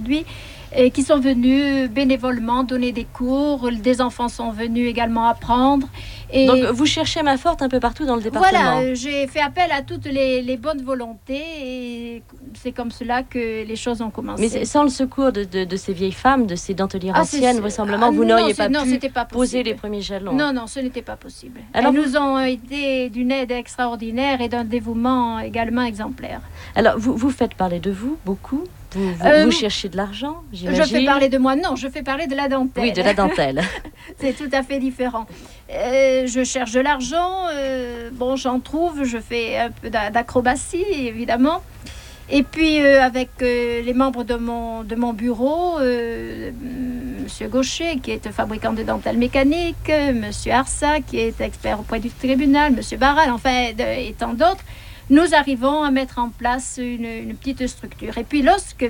aujourd'hui, et qui sont venus bénévolement donner des cours. Des enfants sont venus également apprendre. Et donc, vous cherchez main forte un peu partout dans le département. Voilà, j'ai fait appel à toutes les bonnes volontés et c'est comme cela que les choses ont commencé. Mais sans le secours de ces vieilles femmes, de ces dentelières anciennes, vraisemblablement, vous n'auriez pas pu poser les premiers jalons. Non, ce n'était pas possible. Alors, elles nous ont été d'une aide extraordinaire et d'un dévouement également exemplaire. Alors, vous faites parler de vous beaucoup. Vous cherchez de l'argent, j'imagine. Je fais parler de moi, non, je fais parler de la dentelle. Oui, de la dentelle. C'est tout à fait différent. Je cherche de l'argent, j'en trouve, je fais un peu d'acrobatie, évidemment. Et puis, avec les membres de mon bureau, Monsieur Gaucher, qui est fabricant de dentelles mécaniques, Monsieur Arsa, qui est expert auprès du tribunal, Monsieur Barral, et tant d'autres, nous arrivons à mettre en place une petite structure. Et puis lorsque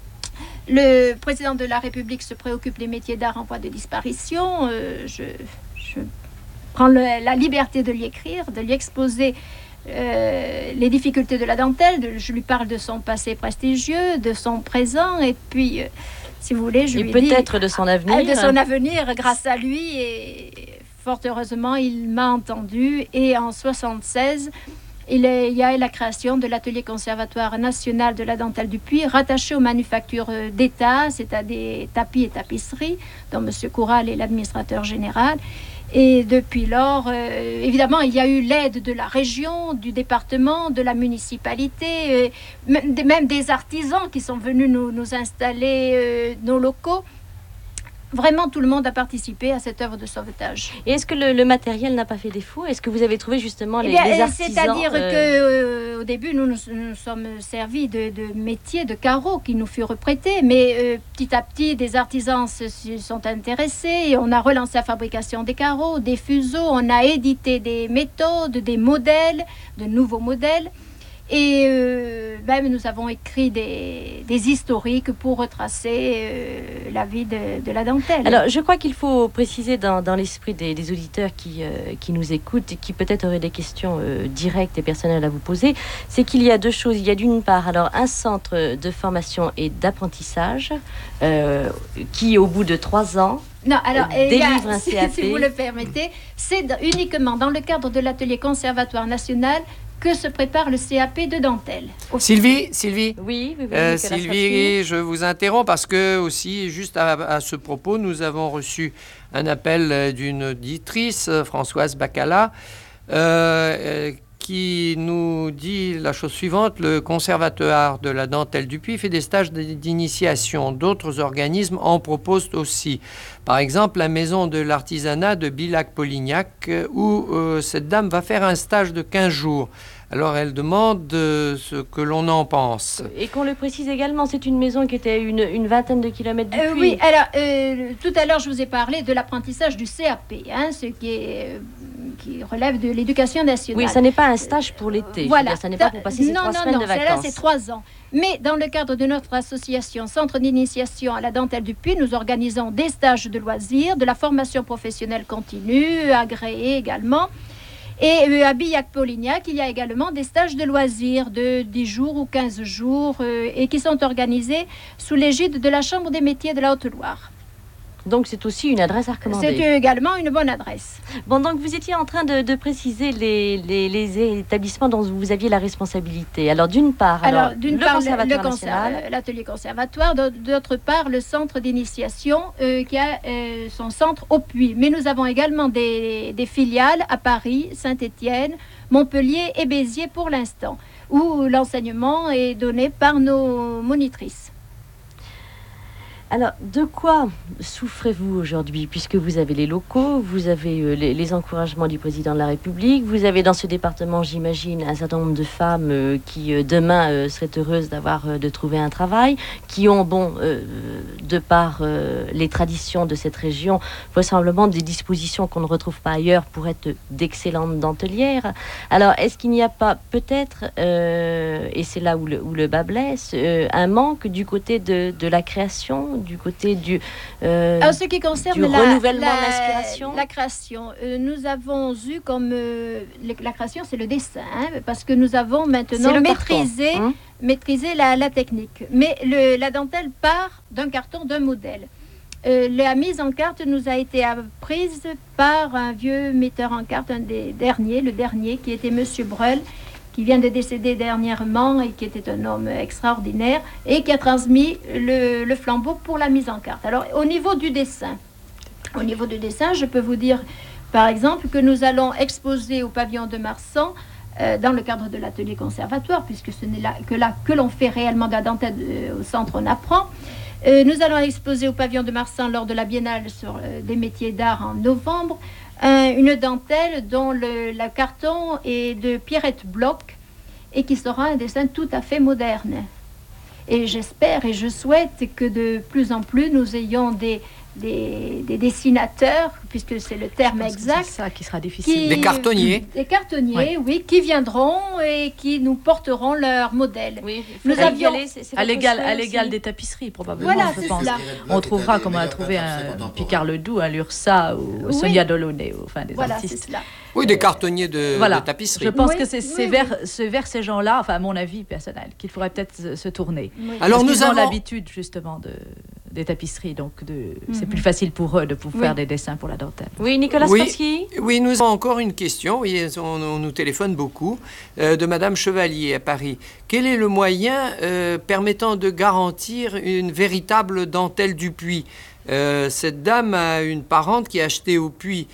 le président de la République se préoccupe des métiers d'art en voie de disparition, je prends la liberté de lui écrire, de lui exposer les difficultés de la dentelle. Je lui parle de son passé prestigieux, de son présent, et puis, si vous voulez, je lui dis... Et peut-être de son avenir. De son avenir, grâce à lui, et fort heureusement, il m'a entendu, et en 1976... Il y a la création de l'atelier conservatoire national de la dentelle du Puy, rattaché aux manufactures d'État, c'est-à-dire des tapis et tapisseries, dont M. Coural est l'administrateur général. Et depuis lors, évidemment, il y a eu l'aide de la région, du département, de la municipalité, même des artisans qui sont venus nous installer nos locaux. Vraiment, tout le monde a participé à cette œuvre de sauvetage. Et est-ce que le matériel n'a pas fait défaut? Est-ce que vous avez trouvé justement les artisans? C'est-à-dire qu'au début, nous sommes servis de métiers, de carreaux qui nous furent prêtés, mais petit à petit, des artisans se sont intéressés et on a relancé la fabrication des carreaux, des fuseaux, on a édité des méthodes, des modèles, de nouveaux modèles. Et même nous avons écrit des historiques pour retracer la vie de la dentelle. Alors, je crois qu'il faut préciser dans l'esprit des auditeurs qui nous écoutent et qui peut-être auraient des questions directes et personnelles à vous poser, c'est qu'il y a deux choses. Il y a d'une part alors un centre de formation et d'apprentissage qui, au bout de 3 ans, délivre un CAP. Si vous le permettez, c'est uniquement dans le cadre de l'atelier conservatoire national que se prépare le CAP de dentelle. Sylvie. Oui, Sylvie, je vous interromps parce que aussi, juste à ce propos, nous avons reçu un appel d'une auditrice, Françoise Bacala, qui nous dit la chose suivante: le conservatoire de la dentelle du Puy fait des stages d'initiation. D'autres organismes en proposent aussi. Par exemple, la maison de l'artisanat de Bilac-Polignac, où cette dame va faire un stage de 15 jours. Alors, elle demande ce que l'on en pense. Et qu'on le précise également, c'est une maison qui était à une vingtaine de kilomètres du Puy. Oui, alors, tout à l'heure, je vous ai parlé de l'apprentissage du CAP, ce qui relève de l'éducation nationale. Oui, ça n'est pas un stage pour l'été. Voilà. Ça n'est pas pour passer ces 3 semaines de vacances. Non, c'est 3 ans. Mais dans le cadre de notre association Centre d'initiation à la dentelle du Puy, nous organisons des stages de loisirs, de la formation professionnelle continue, agréée également. Et à Billac-Polignac, il y a également des stages de loisirs de 10 jours ou 15 jours et qui sont organisés sous l'égide de la Chambre des métiers de la Haute-Loire. Donc c'est aussi une adresse à recommander. C'est également une bonne adresse. Bon, donc vous étiez en train de préciser les établissements dont vous aviez la responsabilité. Alors d'une part, l'atelier conservatoire, d'autre part le centre d'initiation qui a son centre au Puy. Mais nous avons également des filiales à Paris, Saint-Étienne, Montpellier et Béziers pour l'instant, où l'enseignement est donné par nos monitrices. Alors, de quoi souffrez-vous aujourd'hui, puisque vous avez les locaux, vous avez les encouragements du président de la République, vous avez dans ce département, j'imagine, un certain nombre de femmes qui, demain, seraient heureuses de trouver un travail, qui ont, de par les traditions de cette région, vraisemblablement des dispositions qu'on ne retrouve pas ailleurs pour être d'excellentes dentelières. Alors, est-ce qu'il n'y a pas peut-être, et c'est là où le bas blesse, un manque du côté de la création, du côté du ce qui concerne renouvellement de l'inspiration? La création, nous avons eu comme la création, c'est le dessin, parce que nous avons maintenant maîtrisé maîtriser la technique. Mais la dentelle part d'un carton, d'un modèle. La mise en carte nous a été apprise par un vieux metteur en carte, un des derniers, le dernier, qui était Monsieur Breul, qui vient de décéder dernièrement et qui était un homme extraordinaire et qui a transmis le flambeau pour la mise en carte. Alors, au niveau du dessin, je peux vous dire, par exemple, que nous allons exposer au pavillon de Marsan, dans le cadre de l'atelier conservatoire, puisque ce n'est là que l'on fait réellement de la dentelle au centre, on apprend. Nous allons exposer au pavillon de Marsan lors de la biennale sur des métiers d'art en novembre, une dentelle dont le carton est de Pierrette Bloch et qui sera un dessin tout à fait moderne. Et j'espère et je souhaite que de plus en plus nous ayons des dessinateurs, puisque c'est le terme exact. C'est ça qui sera difficile. Des cartonniers. Des cartonniers, oui, qui viendront et qui nous porteront leur modèle. Oui, nous avions à l'égal des tapisseries, probablement. Voilà, je c'est pense. cela. On trouvera, comme on a trouvé un Picard Ledoux, un Lursa ou Sonia Delaunay, enfin des artistes. C'est cela. Oui, des cartonniers de tapisserie. Je pense que c'est vers ces gens-là, enfin à mon avis personnel, qu'il faudrait peut-être se tourner. Oui. Alors Parce nous qu'ils ont avons l'habitude justement des tapisseries, donc c'est plus facile pour eux de pouvoir faire des dessins pour la dentelle. Oui, Nicolas Spassky. Oui, nous avons encore une question. Oui, on nous téléphone beaucoup de Madame Chevalier à Paris. Quel est le moyen permettant de garantir une véritable dentelle du Puy? Cette dame a une parente qui a acheté au Puy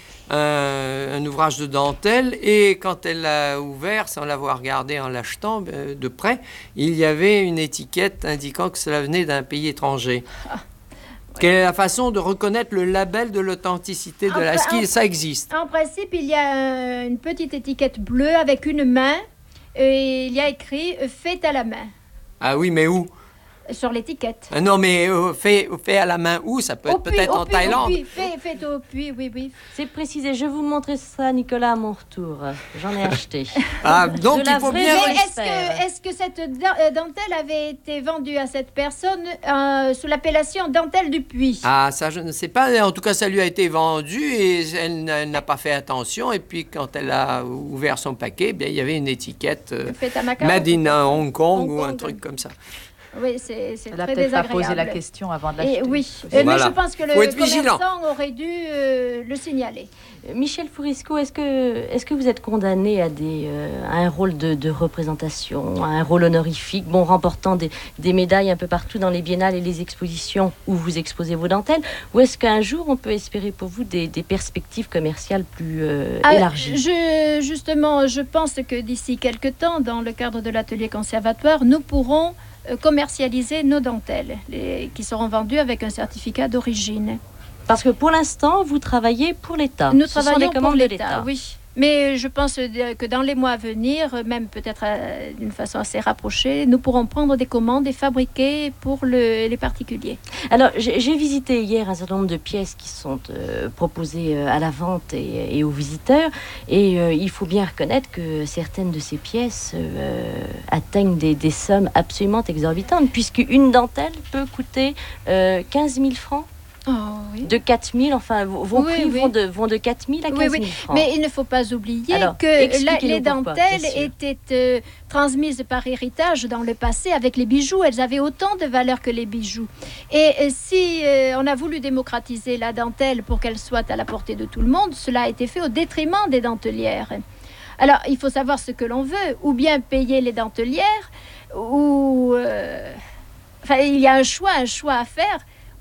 un ouvrage de dentelle et quand elle l'a ouvert, sans l'avoir regardé en l'achetant de près, il y avait une étiquette indiquant que cela venait d'un pays étranger. Quelle est la façon de reconnaître le label de l'authenticité de la... Est-ce que ça existe? En principe, il y a une petite étiquette bleue avec une main et il y a écrit « fait à la main Ah oui, mais où? » sur l'étiquette. Ah non, mais fait à la main où? Ça peut être peut-être en Thaïlande. Fait au puits, oui. C'est précisé. Je vais vous montrer ça, Nicolas, à mon retour. J'en ai acheté. Ah, donc il faut bien... Est-ce que cette dentelle avait été vendue à cette personne sous l'appellation dentelle du Puy? Ah, ça, je ne sais pas. En tout cas, ça lui a été vendu et elle n'a pas fait attention. Et puis, quand elle a ouvert son paquet, bien, il y avait une étiquette Made in Hong Kong ou un truc comme ça. Oui, c'est Elle a très peut-être pas désagréable. posé la question avant de l'acheter. Oui, Voilà. mais je pense que le vigilant. commerçant aurait dû le signaler. Michel Fourisco, est-ce que vous êtes condamné à un rôle de représentation, à un rôle honorifique, remportant des médailles un peu partout dans les biennales et les expositions où vous exposez vos dentelles, ou est-ce qu'un jour on peut espérer pour vous des perspectives commerciales plus élargies? Justement, je pense que d'ici quelques temps, dans le cadre de l'atelier conservatoire, nous pourrons commercialiser nos dentelles, qui seront vendues avec un certificat d'origine. Parce que pour l'instant, vous travaillez pour l'État. Nous Ce sont travaillons des commandes pour de l'État, oui. Mais je pense que dans les mois à venir, même peut-être d'une façon assez rapprochée, nous pourrons prendre des commandes et fabriquer pour les particuliers. Alors, j'ai visité hier un certain nombre de pièces qui sont proposées à la vente et aux visiteurs. Et il faut bien reconnaître que certaines de ces pièces atteignent des sommes absolument exorbitantes, puisqu'une dentelle peut coûter 15 000 francs. Oh, oui. De 4 000, enfin, vos prix vont de 4 000 à 15 000 francs. Mais il ne faut pas oublier que les dentelles étaient transmises par héritage dans le passé avec les bijoux. Elles avaient autant de valeur que les bijoux. Et si on a voulu démocratiser la dentelle pour qu'elle soit à la portée de tout le monde, cela a été fait au détriment des dentelières. Alors, il faut savoir ce que l'on veut, ou bien payer les dentelières, ou... il y a un choix à faire.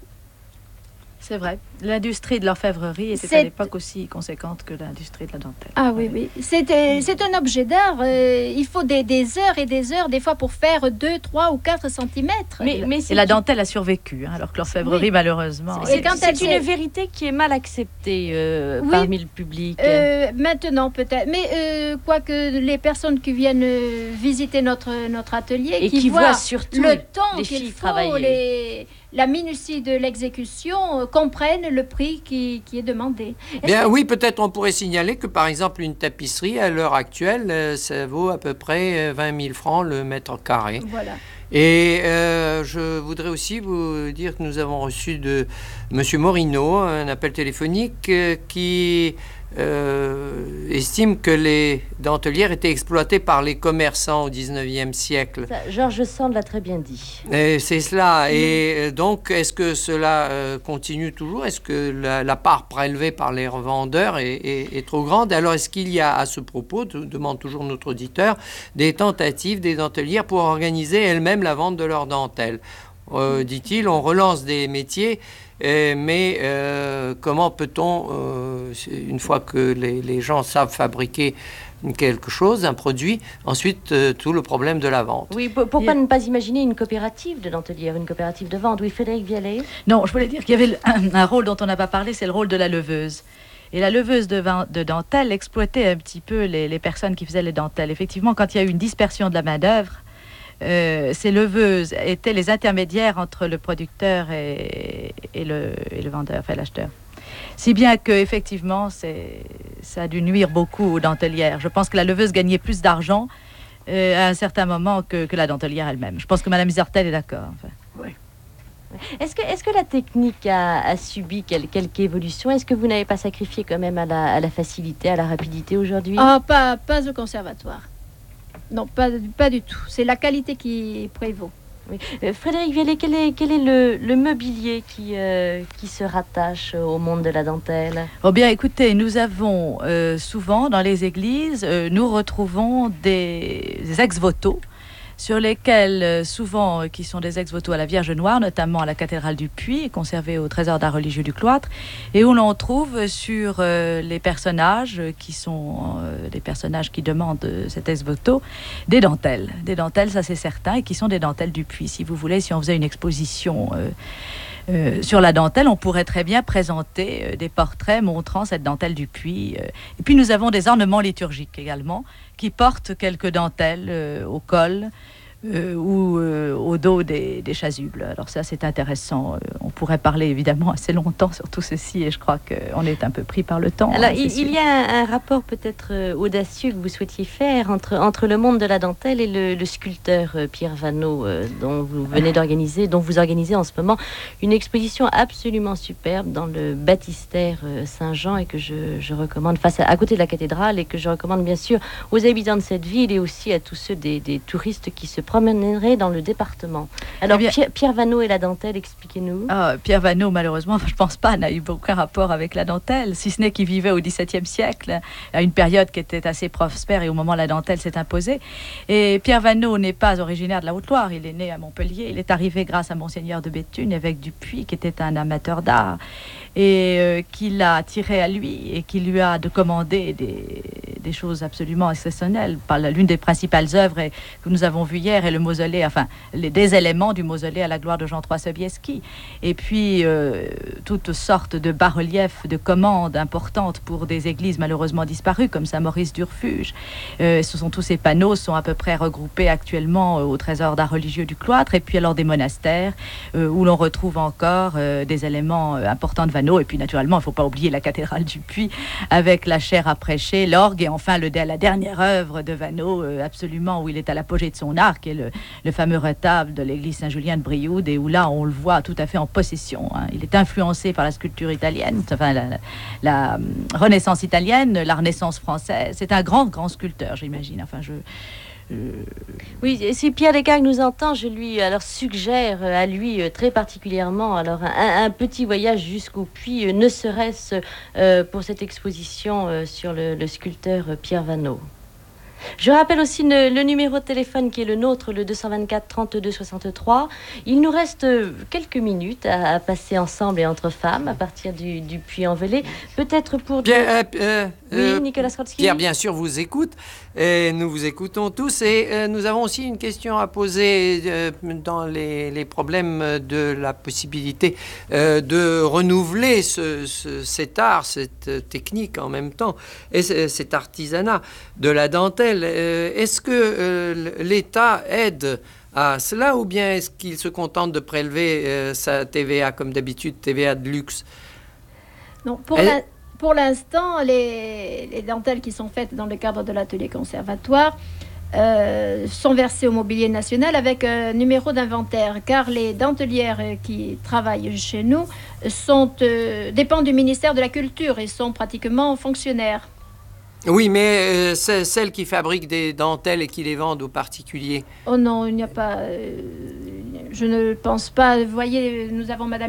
C'est vrai. L'industrie de l'orfèvrerie était à l'époque aussi conséquente que l'industrie de la dentelle. Ah oui. C'est un objet d'art. Il faut des heures et des heures, des fois, pour faire 2, 3 ou 4 centimètres. Et la dentelle a survécu, alors que l'orfèvrerie, malheureusement... C'est une vérité qui est mal acceptée parmi le public. Maintenant, peut-être. Mais quoique les personnes qui viennent visiter notre atelier, et qui voient surtout le temps les qu'il filles faut, travailler. la minutie de l'exécution, comprennent le prix qui est demandé. Bien, oui, peut-être on pourrait signaler que, par exemple, une tapisserie, à l'heure actuelle, ça vaut à peu près 20 000 francs le mètre carré. Voilà. Et je voudrais aussi vous dire que nous avons reçu de M. Morino un appel téléphonique qui estime que les dentelières étaient exploitées par les commerçants au XIXe siècle. Ça, Georges Sand l'a très bien dit. C'est cela. Et donc, est-ce que cela continue toujours? Est-ce que la part prélevée par les revendeurs est trop grande? Alors, est-ce qu'il y a à ce propos, demande toujours notre auditeur, des tentatives des dentelières pour organiser elles-mêmes la vente de leurs dentelles? Dit-il, on relance des métiers, mais comment peut-on, une fois que les gens savent fabriquer quelque chose, un produit, ensuite tout le problème de la vente? Oui, pourquoi ne pas imaginer une coopérative de dentelière, une coopérative de vente? Oui, Frédéric Vialet. Non, je voulais dire qu'il y avait un rôle dont on n'a pas parlé, c'est le rôle de la leveuse. Et la leveuse de dentelle exploitait un petit peu les personnes qui faisaient les dentelles. Effectivement, quand il y a eu une dispersion de la main-d'œuvre, ces leveuses étaient les intermédiaires entre le producteur et le vendeur, enfin l'acheteur. Si bien qu'effectivement, ça a dû nuire beaucoup aux dentelières. Je pense que la leveuse gagnait plus d'argent à un certain moment que la dentelière elle-même. Je pense que Mme Isertel est d'accord. Enfin. Oui. Est-ce que la technique a subi quelque évolution? Est-ce que vous n'avez pas sacrifié quand même à la facilité, à la rapidité aujourd'hui? Pas au conservatoire. Non, pas du tout. C'est la qualité qui prévaut. Oui. Frédéric Vialet, quel est le mobilier qui se rattache au monde de la dentelle? Oh bien, écoutez, nous avons souvent dans les églises, nous retrouvons des ex-voto sur lesquels, souvent, qui sont des ex-voto à la Vierge Noire, notamment à la cathédrale du Puy, conservée au trésor d'art religieux du cloître, et où l'on trouve sur les personnages qui sont des personnages qui demandent cet ex-voto, des dentelles. Des dentelles, ça c'est certain, et qui sont des dentelles du Puy. Si vous voulez, si on faisait une exposition sur la dentelle, on pourrait très bien présenter des portraits montrant cette dentelle du Puy. Et puis nous avons des ornements liturgiques également, qui portent quelques dentelles au col ou au dos des chasubles. Alors ça, c'est intéressant. On pourrait parler évidemment assez longtemps sur tout ceci, et je crois qu'on est un peu pris par le temps. Alors, il y a un rapport peut-être audacieux que vous souhaitiez faire entre le monde de la dentelle et le sculpteur Pierre Vanneau, dont vous venez d'organiser, dont vous organisez en ce moment une exposition absolument superbe dans le baptistère Saint-Jean, et que je recommande à côté de la cathédrale, et que je recommande bien sûr aux habitants de cette ville et aussi à tous ceux des touristes qui se promènerait dans le département. Alors, eh bien, Pierre Vanneau et la dentelle, expliquez-nous. Pierre Vanneau, malheureusement, je ne pense pas, n'a eu aucun rapport avec la dentelle, si ce n'est qu'il vivait au XVIIe siècle, à une période qui était assez prospère et au moment où la dentelle s'est imposée. Et Pierre Vanneau n'est pas originaire de la Haute-Loire, il est né à Montpellier. Il est arrivé grâce à Monseigneur de Béthune, évêque du Puy, qui était un amateur d'art, et qui l'a attiré à lui et qui lui a commandé des choses absolument exceptionnelles. L'une des principales œuvres que nous avons vues hier est le mausolée, enfin des éléments du mausolée à la gloire de Jean III Sobieski, et puis toutes sortes de bas-reliefs, de commandes importantes pour des églises malheureusement disparues comme Saint-Maurice du Refuge. Tous ces panneaux sont à peu près regroupés actuellement au trésor d'art religieux du cloître, et puis alors des monastères où l'on retrouve encore des éléments importants de Vanneau, et puis naturellement il ne faut pas oublier la cathédrale du Puy avec la chaire à prêcher, l'orgue, et enfin la dernière œuvre de Vanneau absolument où il est à l'apogée de son art, qui est le fameux retable de l'église Saint-Julien de Brioude, et où là on le voit tout à fait en possession. Il est influencé par la sculpture italienne, enfin la Renaissance italienne, la Renaissance française. C'est un grand sculpteur, j'imagine. Enfin, Oui, et si Pierre Descartes nous entend, je lui suggère à lui très particulièrement un petit voyage jusqu'au Puy, ne serait-ce pour cette exposition sur le sculpteur Pierre Vanneau. Je rappelle aussi le numéro de téléphone qui est le nôtre, le 224 32 63. Il nous reste quelques minutes à passer ensemble et entre femmes à partir du Puy-en-Velay. Peut-être pour... Oui, Nicolas Skronsky. Pierre, bien sûr, vous écoute. Et nous vous écoutons tous. Et nous avons aussi une question à poser dans les problèmes de la possibilité de renouveler cet art, cette technique en même temps, et cet artisanat de la dentelle. Est-ce que l'État aide à cela, ou bien est-ce qu'il se contente de prélever sa TVA comme d'habitude, TVA de luxe? Non, pour l'instant, les dentelles qui sont faites dans le cadre de l'atelier conservatoire sont versées au mobilier national avec un numéro d'inventaire, car les dentelières qui travaillent chez nous dépendent du ministère de la Culture et sont pratiquement fonctionnaires. Oui, mais c'est celles qui fabriquent des dentelles et qui les vendent aux particuliers. Oh non, il n'y a pas... je ne pense pas. Vous voyez, nous avons Madame